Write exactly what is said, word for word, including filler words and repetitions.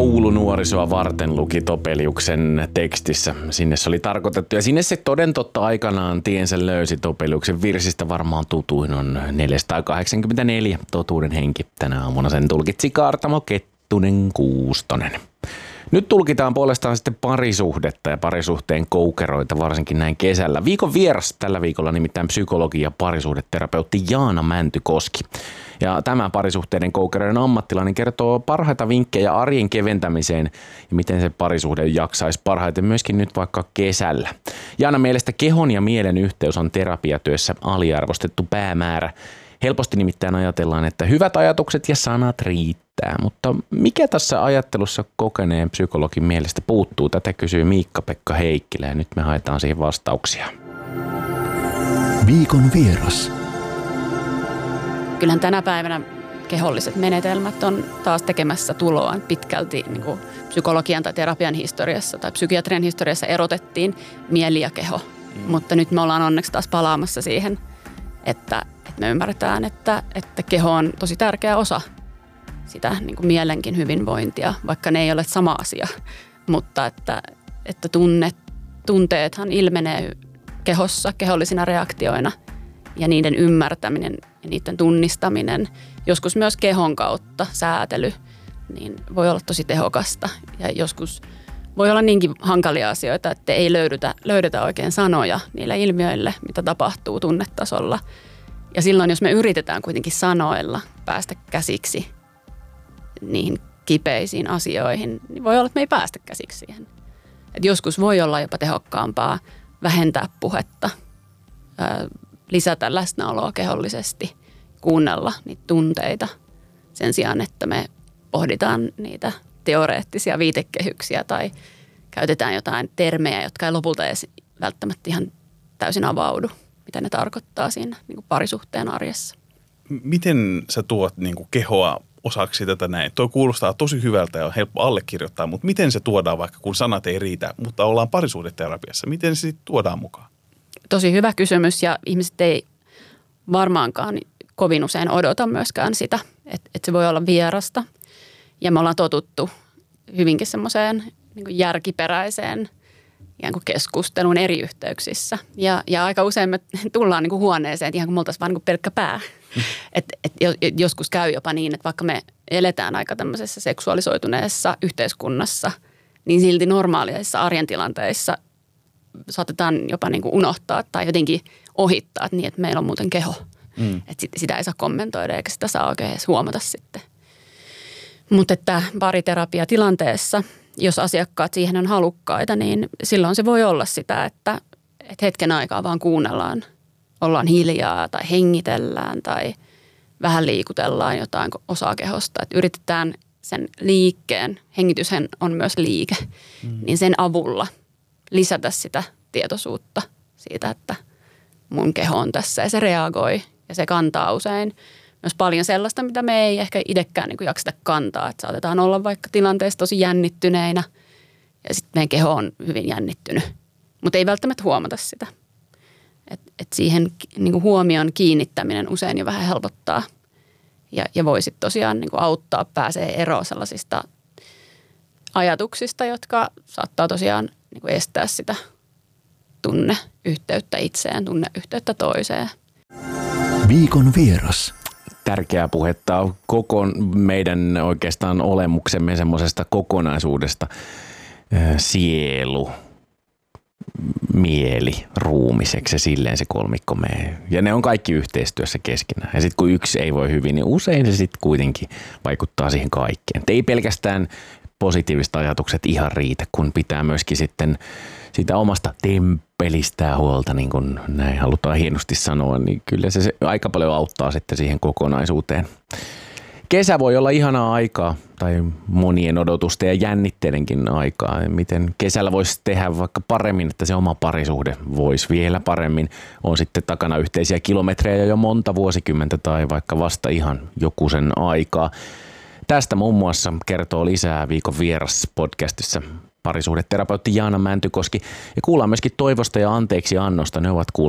koulunuorisoa varten luki Topeliuksen tekstissä. Sinne se oli tarkoitettu ja sinne se toden totta aikanaan tiensä löysi. Topeliuksen virsistä varmaan tutuin on neljäsataakahdeksankymmentäneljä, totuuden henki. Tänä aamuna sen tulkitsi Kaartamo Kettunen Kuustonen. Nyt tulkitaan puolestaan sitten parisuhdetta ja parisuhteen koukeroita, varsinkin näin kesällä. Viikon vieras tällä viikolla nimittäin psykologi ja parisuhdeterapeutti Jaana Mäntykoski. Ja tämä parisuhteiden koukeroiden ammattilainen kertoo parhaita vinkkejä arjen keventämiseen ja miten se parisuhde jaksaisi parhaiten myöskin nyt vaikka kesällä. Jaana mielestä kehon ja mielen yhteys on terapiatyössä aliarvostettu päämäärä. Helposti nimittäin ajatellaan, että hyvät ajatukset ja sanat riittää, mutta mikä tässä ajattelussa kokeneen psykologin mielestä puuttuu? Tätä kysyy Miikka-Pekka Heikkilä ja nyt me haetaan siihen vastauksia. Viikon vieras. Kyllähän tänä päivänä keholliset menetelmät on taas tekemässä tuloaan pitkälti niin kuin psykologian tai terapian historiassa tai psykiatrian historiassa erotettiin mieli ja keho, mm. mutta nyt me ollaan onneksi taas palaamassa siihen, että me ymmärretään, että, että keho on tosi tärkeä osa sitä niin kuin mielenkin hyvinvointia, vaikka ne ei ole sama asia. Mutta että, että tunne, tunteethan ilmenee kehossa kehollisina reaktioina ja niiden ymmärtäminen ja niiden tunnistaminen, joskus myös kehon kautta säätely, niin voi olla tosi tehokasta. Ja joskus voi olla niinkin hankalia asioita, että ei löydetä, löydetä oikein sanoja niille ilmiöille, mitä tapahtuu tunnetasolla. Ja silloin, jos me yritetään kuitenkin sanoilla päästä käsiksi niihin kipeisiin asioihin, niin voi olla, että me ei päästä käsiksi siihen. Et joskus voi olla jopa tehokkaampaa vähentää puhetta, lisätä läsnäoloa kehollisesti, kuunnella niitä tunteita sen sijaan, että me pohditaan niitä teoreettisia viitekehyksiä tai käytetään jotain termejä, jotka ei lopulta edes välttämättä ihan täysin avaudu, mitä ne tarkoittaa siinä niin kuin parisuhteen arjessa. Miten sä tuot niin kuin kehoa osaksi tätä näin? Tuo kuulostaa tosi hyvältä ja on helppo allekirjoittaa, mutta miten se tuodaan vaikka kun sanat ei riitä, mutta ollaan parisuhdeterapiassa? Miten se sitten tuodaan mukaan? Tosi hyvä kysymys ja ihmiset ei varmaankaan kovin usein odota myöskään sitä, että, että se voi olla vierasta. Ja me ollaan totuttu hyvinkin semmoiseen niin kuin järkiperäiseen ikään kuin keskustelun eri yhteyksissä. Ja, ja aika usein me tullaan niin kuin huoneeseen, ihan kuin me oltaisiin vaan niin kuin pelkkä pää. Mm. Et, et joskus käy jopa niin, että vaikka me eletään aika tämmöisessä seksuaalisoituneessa yhteiskunnassa, niin silti normaaleissa arjen tilanteissa saatetaan jopa niin kuin unohtaa tai jotenkin ohittaa, että, niin, että meillä on muuten keho. Mm. Että sit, sitä ei saa kommentoida eikä sitä saa oikein edes huomata sitten. Mutta että pariterapia-tilanteessa, jos asiakkaat siihen on halukkaita, niin silloin se voi olla sitä, että, että hetken aikaa vaan kuunnellaan, ollaan hiljaa tai hengitellään tai vähän liikutellaan jotain osaa kehosta. Että yritetään sen liikkeen, hengityshän on myös liike, mm. niin sen avulla lisätä sitä tietoisuutta siitä, että mun keho on tässä ja se reagoi ja se kantaa usein myös paljon sellaista, mitä me ei ehkä itsekään niin kuin jakseta kantaa. Että saatetaan olla vaikka tilanteessa tosi jännittyneinä ja sitten meidän keho on hyvin jännittynyt, mutta ei välttämättä huomata sitä. Et, et siihen niin kuin huomion kiinnittäminen usein jo vähän helpottaa ja, ja voi sitten tosiaan niin kuin auttaa, pääsee eroon sellaisista ajatuksista, jotka saattaa tosiaan niin kuin estää sitä tunneyhteyttä itseen, tunneyhteyttä toiseen. Viikon vieras. Tärkeää puhetta koko meidän oikeastaan olemuksemme semmoisesta kokonaisuudesta. Sielu, mieli, ruumiseksi ja silleen se kolmikko menee. Ja ne on kaikki yhteistyössä keskenään. Ja sitten kun yksi ei voi hyvin, niin usein se sitten kuitenkin vaikuttaa siihen kaikkeen. Et ei pelkästään positiiviset ajatukset ihan riitä, kun pitää myöskin sitten siitä omasta temppelistää huolta, niin kuin näin halutaan hienosti sanoa, niin kyllä se, se aika paljon auttaa sitten siihen kokonaisuuteen. Kesä voi olla ihanaa aikaa tai monien odotusten ja jännitteidenkin aikaa. Miten kesällä voisi tehdä vaikka paremmin, että se oma parisuhde voisi vielä paremmin. On sitten takana yhteisiä kilometrejä jo monta vuosikymmentä tai vaikka vasta ihan joku sen aikaa. Tästä muun muassa kertoo lisää Viikon vieras podcastissa parisuhdeterapeutti Jaana Mäntykoski ja kuullaan myöskin toivosta ja anteeksi annosta. Ne ovat kuul-